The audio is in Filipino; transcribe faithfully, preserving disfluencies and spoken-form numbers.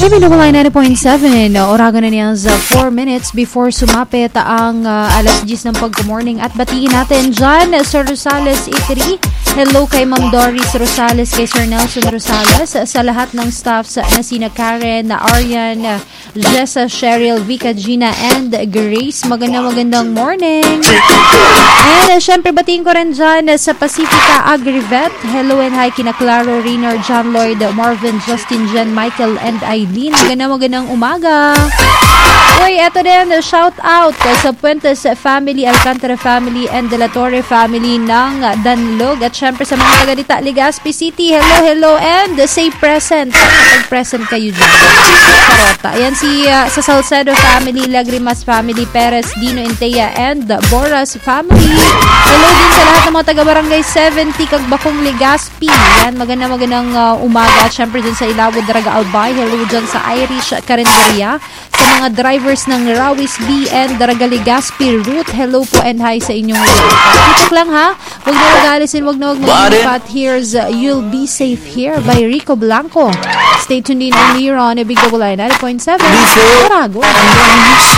Maybe Nukulay ninety point seven, orago na niya sa four minutes before sumapit ang uh, alas diyes ng pag-morning at batiin natin dyan sa Rosales Itri. Hello kay Ma'am Doris Rosales, kay Sir Nelson Rosales, sa lahat ng staffs na sina Karen, Arian, Jessa, Cheryl, Vika, Gina, and Grace. Maganda magandang morning. And uh, syempre batiin ko rin dyan sa Pacifica Agrivet. Hello and hi kina Claro, Riner, John Lloyd, Marvin, Justin, Jen, Michael, and Eileen. Maganda magandang umaga. Uy, eto din, shout out sa Puentes family, Alcantara family, and De La Torre family ng Danlog. At syempre sa mga taga-dita, Legazpi City, hello, hello, and say present. Pag-present kayo dyan. Karota. Ayan si uh, sa Salcedo family, Lagrimas family, Perez, Dino, Intea, and Boras family. Hello din sa lahat ng mga taga-barangay seventy, Kagbakong, Legazpi. Yan, maganda magandang uh, umaga. At syempre dyan sa Ilawod, Daraga Albay. Hello dyan sa Irish Carinderia. Sa mga drivers ng Rawis B and Daraga Legazpi route, hello po and hi sa inyong tutok lang ha. Huwag na mag-alisin, huwag na huwag na but here's uh, You'll Be Safe Here by Rico Blanco. Stay tuned in only on a Big Double Line ninety point seven. Orago.